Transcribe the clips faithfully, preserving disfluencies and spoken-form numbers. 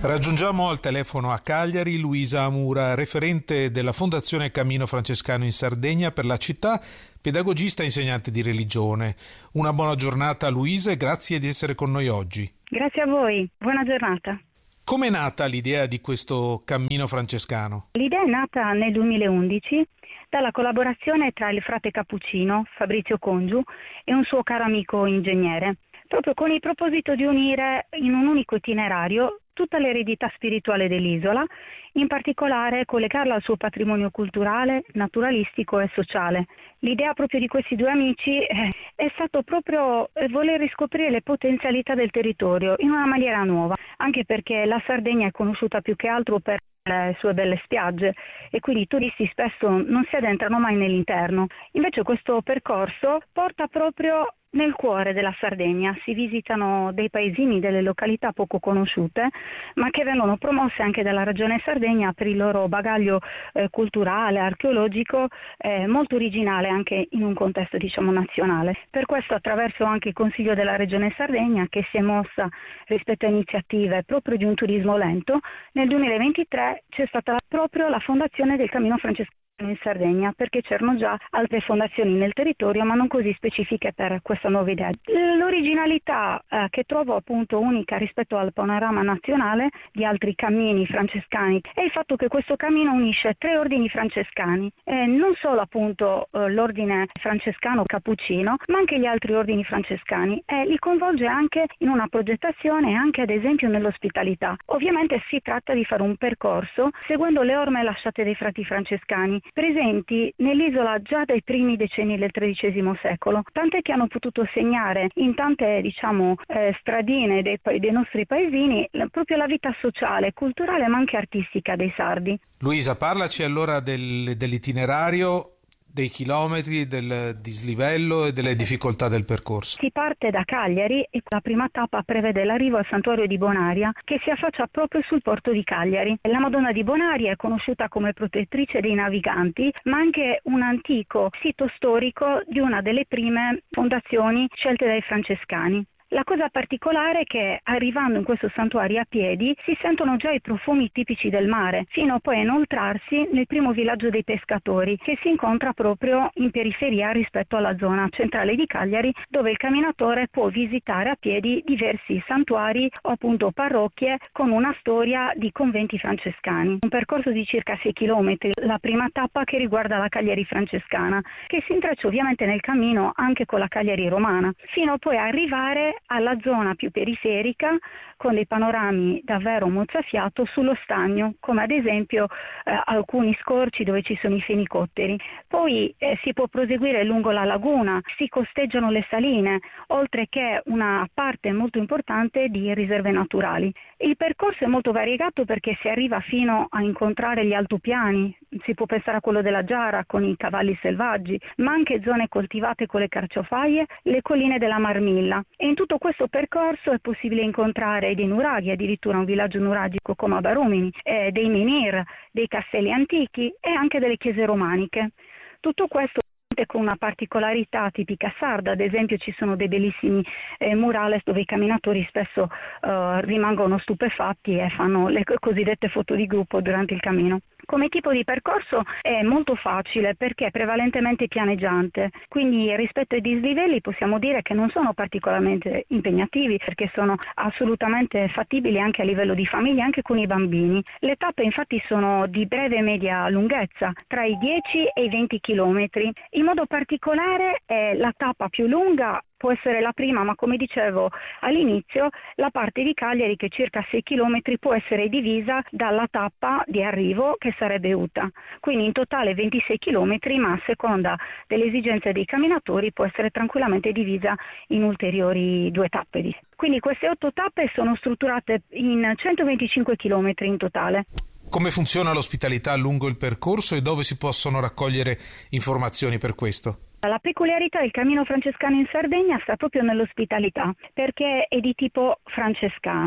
Raggiungiamo al telefono a Cagliari Luisa Amura, referente della Fondazione Cammino Francescano in Sardegna per la città, pedagogista e insegnante di religione. Una buona giornata Luisa e grazie di essere con noi oggi. Grazie a voi, buona giornata. Com'è nata l'idea di questo Cammino Francescano? L'idea è nata nel duemilaundici dalla collaborazione tra il frate cappuccino Fabrizio Congiu e un suo caro amico ingegnere, proprio con il proposito di unire in un unico itinerario tutta l'eredità spirituale dell'isola, in particolare collegarla al suo patrimonio culturale, naturalistico e sociale. L'idea proprio di questi due amici eh, è stato proprio voler riscoprire le potenzialità del territorio in una maniera nuova, anche perché la Sardegna è conosciuta più che altro per le sue belle spiagge e quindi i turisti spesso non si addentrano mai nell'interno. Invece questo percorso porta proprio nel cuore della Sardegna, si visitano dei paesini, delle località poco conosciute, ma che vengono promosse anche dalla Regione Sardegna per il loro bagaglio eh, culturale, archeologico, eh, molto originale anche in un contesto diciamo nazionale. Per questo, attraverso anche il Consiglio della Regione Sardegna, che si è mossa rispetto a iniziative proprio di un turismo lento, nel duemilaventitré c'è stata proprio la fondazione del Cammino Francescano in Sardegna, perché c'erano già altre fondazioni nel territorio ma non così specifiche per questa nuova idea. L'originalità eh, che trovo appunto unica rispetto al panorama nazionale di altri cammini francescani è il fatto che questo cammino unisce tre ordini francescani, eh, non solo appunto eh, l'ordine francescano cappuccino ma anche gli altri ordini francescani, e li coinvolge anche in una progettazione e anche ad esempio nell'ospitalità. Ovviamente si tratta di fare un percorso seguendo le orme lasciate dai frati francescani presenti nell'isola già dai primi decenni del tredicesimo secolo, tant'è che hanno potuto segnare in tante diciamo eh, stradine dei, dei nostri paesini proprio la vita sociale, culturale ma anche artistica dei sardi. Luisa, parlaci allora del, dell'itinerario, dei chilometri, del dislivello e delle difficoltà del percorso. Si parte da Cagliari e la prima tappa prevede l'arrivo al santuario di Bonaria, che si affaccia proprio sul porto di Cagliari. La Madonna di Bonaria è conosciuta come protettrice dei naviganti, ma anche un antico sito storico di una delle prime fondazioni scelte dai francescani. La cosa particolare è che arrivando in questo santuario a piedi si sentono già i profumi tipici del mare, fino poi a inoltrarsi nel primo villaggio dei pescatori, che si incontra proprio in periferia rispetto alla zona centrale di Cagliari, dove il camminatore può visitare a piedi diversi santuari o appunto parrocchie con una storia di conventi francescani. Un percorso di circa sei chilometri, la prima tappa che riguarda la Cagliari francescana, che si intreccia ovviamente nel cammino anche con la Cagliari romana, fino poi a arrivare alla zona più periferica con dei panorami davvero mozzafiato sullo stagno, come ad esempio eh, alcuni scorci dove ci sono i fenicotteri. Poi eh, si può proseguire lungo la laguna, si costeggiano le saline, oltre che una parte molto importante di riserve naturali. Il percorso è molto variegato perché si arriva fino a incontrare gli altopiani, si può pensare a quello della Giara con i cavalli selvaggi, ma anche zone coltivate con le carciofaie, le colline della Marmilla. E in tutto questo percorso è possibile incontrare dei nuraghi, addirittura un villaggio nuragico come a Baromini, eh, dei menhir, dei castelli antichi e anche delle chiese romaniche. Tutto questo con una particolarità tipica sarda, ad esempio ci sono dei bellissimi eh, murales dove i camminatori spesso eh, rimangono stupefatti e fanno le cosiddette foto di gruppo durante il cammino. Come tipo di percorso è molto facile perché è prevalentemente pianeggiante, quindi rispetto ai dislivelli possiamo dire che non sono particolarmente impegnativi perché sono assolutamente fattibili anche a livello di famiglia, anche con i bambini. Le tappe infatti sono di breve e media lunghezza, tra i dieci e i venti chilometri. In modo particolare è la tappa più lunga può essere la prima, ma come dicevo all'inizio, la parte di Cagliari, che è circa sei chilometri, può essere divisa dalla tappa di arrivo, che sarebbe Uta. Quindi in totale ventisei chilometri, ma a seconda delle esigenze dei camminatori può essere tranquillamente divisa in ulteriori due tappe. Quindi queste otto tappe sono strutturate in centoventicinque chilometri in totale. Come funziona l'ospitalità lungo il percorso e dove si possono raccogliere informazioni per questo? La peculiarità del Cammino Francescano in Sardegna sta proprio nell'ospitalità, perché è di tipo francescano.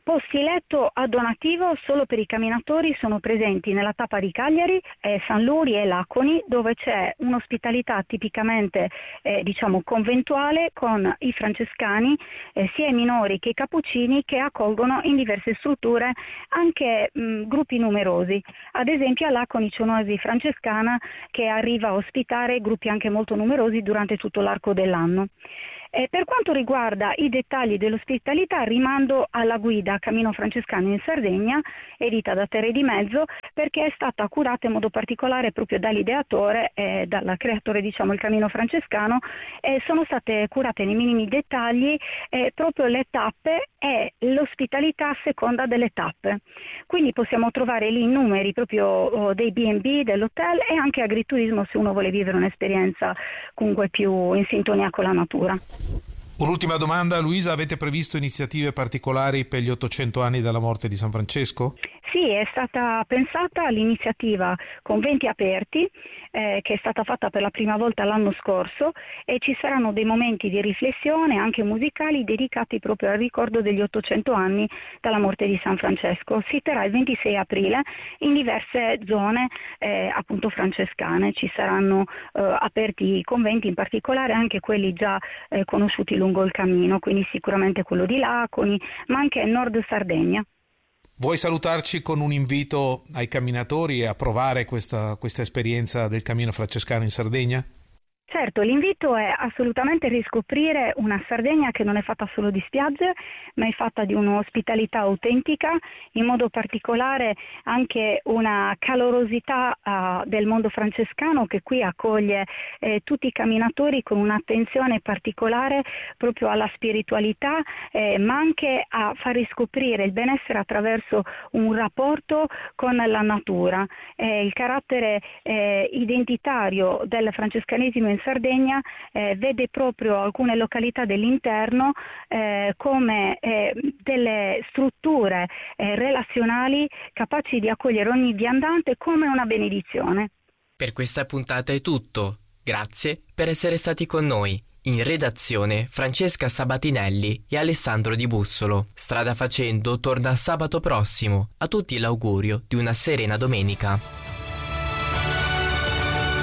Posti letto a donativo solo per i camminatori sono presenti nella tappa di Cagliari, eh, San Luri e Laconi, dove c'è un'ospitalità tipicamente eh, diciamo conventuale con i francescani, eh, sia i minori che i cappuccini, che accolgono in diverse strutture anche mh, gruppi numerosi. Ad esempio a Laconi c'è un'oasi francescana che arriva a ospitare gruppi anche molto numerosi durante tutto l'arco dell'anno. Eh, per quanto riguarda i dettagli dell'ospitalità, rimando alla guida Cammino Francescano in Sardegna, edita da Terre di Mezzo, perché è stata curata in modo particolare proprio dall'ideatore e eh, dal creatore, diciamo, il Cammino Francescano, e eh, sono state curate nei minimi dettagli eh, proprio le tappe e l'ospitalità a seconda delle tappe. Quindi possiamo trovare lì i numeri proprio oh, dei B and B, dell'hotel, e anche agriturismo se uno vuole vivere un'esperienza comunque più in sintonia con la natura. Un'ultima domanda, Luisa, avete previsto iniziative particolari per gli ottocento anni dalla morte di San Francesco? Sì, è stata pensata l'iniziativa Conventi Aperti, eh, che è stata fatta per la prima volta l'anno scorso, e ci saranno dei momenti di riflessione anche musicali dedicati proprio al ricordo degli ottocento anni dalla morte di San Francesco. Si terrà il ventisei aprile in diverse zone eh, appunto francescane. Ci saranno eh, aperti i conventi, in particolare anche quelli già eh, conosciuti lungo il cammino, quindi sicuramente quello di Laconi, ma anche Nord Sardegna. Vuoi salutarci con un invito ai camminatori a provare questa, questa esperienza del Cammino Francescano in Sardegna? Certo, l'invito è assolutamente riscoprire una Sardegna che non è fatta solo di spiagge, ma è fatta di un'ospitalità autentica, in modo particolare anche una calorosità uh, del mondo francescano, che qui accoglie eh, tutti i camminatori con un'attenzione particolare proprio alla spiritualità, eh, ma anche a far riscoprire il benessere attraverso un rapporto con la natura. Eh, il carattere eh, identitario del francescanesimo in Sardegna eh, vede proprio alcune località dell'interno eh, come eh, delle strutture eh, relazionali capaci di accogliere ogni viandante come una benedizione. Per questa puntata è tutto. Grazie per essere stati con noi. In redazione Francesca Sabatinelli e Alessandro Di Bussolo. Strada facendo torna sabato prossimo. A tutti l'augurio di una serena domenica.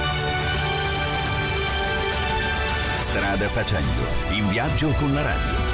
Strada facendo, in viaggio con la radio.